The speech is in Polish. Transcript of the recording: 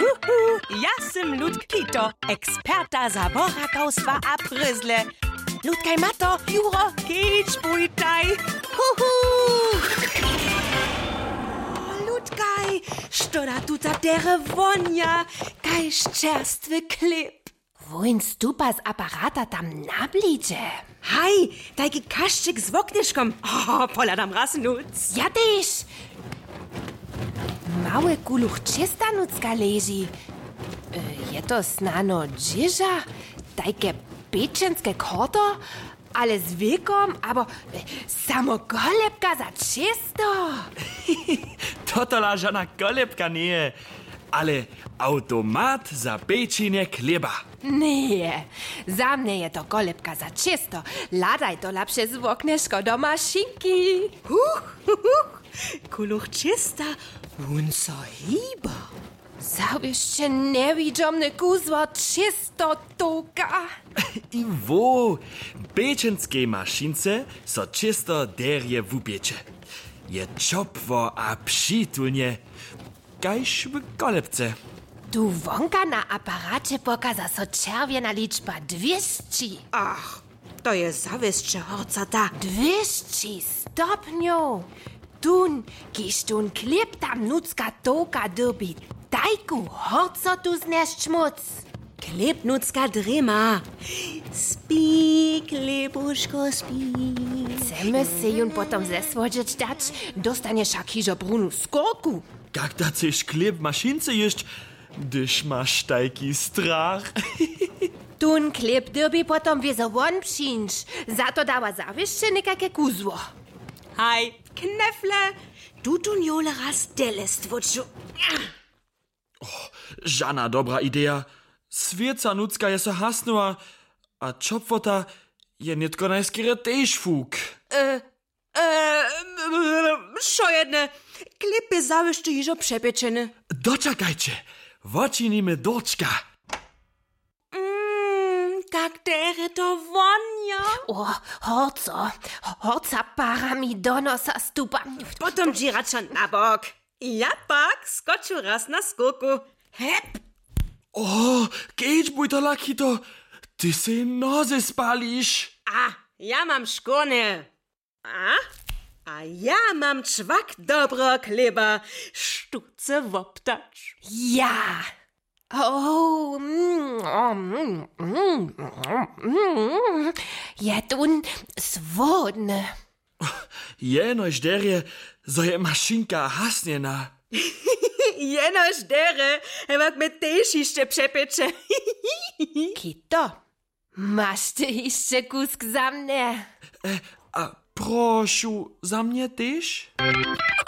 Ja sam Ludk Kito, eksperta zaborakowstwa a pryzle. Ludkaj Mato, Juro, kicz bujtaj. Ludkaj, što da tuta dere vonja, kaj ščerstwy klip. Wohin stupa z aparata tam nablicze? Hej, dajki kaszczyk z woknyszkom. Poladam raz nuc. Ja też. Małe kuluch czysta nucka leży. Je to snano dzieża? Dajke pieczenskie koto? Ale z wiekom, abo samo kolebka za czysto. Totola żana kolebka nie, ale automat za pieczenie chleba. Nie, za mnie je to kolebka za czysto. Ladaj to lapsze z woknyszko do maszynki. Kuluch czysta, unco hiba. Zawieszcze niewidomne kuzło czysto tuka. I wo, pieczenskiej maszynce so czysto derje w upiecze. Je ciopło a przytulnie, kajż w kolebce. Tu wonka na aparacie pokaza so czerwiena liczba 200. Ach, to jest zawieście horcata. 200 stopniów. Tun, kiż tun klip tam nucka toka dobi. Dajku, horco tu znesz szmuc. Klip nucka drema. Spi, klibuszko, spi. Chcemy se jun potom zesłodzić dać, dostaniesz jakiżo brunu skórku. Jak da chcesz chleb w maszynce jeść, gdyż masz taki strach. Tun klip dobi potom wieso won przyńcz. Za to dała zawieście nekakie kuzło. Hej, knefle, du tun jole raz delest wutschu. Żana dobra idea. Swieca nucka je so hasnua, a czopwota je nitko najskiery tež fuk. Šo jedne, klipy zawieście jižo przepieczene. Doczekajcie, wočinimy doczka. Jak dere to wonia. O, horca para mi do nosa stupa. Potom dziračan na bok. Ja pak skoczył raz na skórku. Hep! O, kejč buj to lakito, ty se noze spališ. Ja mam szkony. A ja mam czwak dobro kleba. Sztuce woptać. Ja. Oh, je tun swodne. Jenož derje, so je maszynka hasniena. Jenoż dere, emak me tež jeszcze przepiecze. Kito, masz ty jeszcze kusk za mnie? A proszu, za mnie też?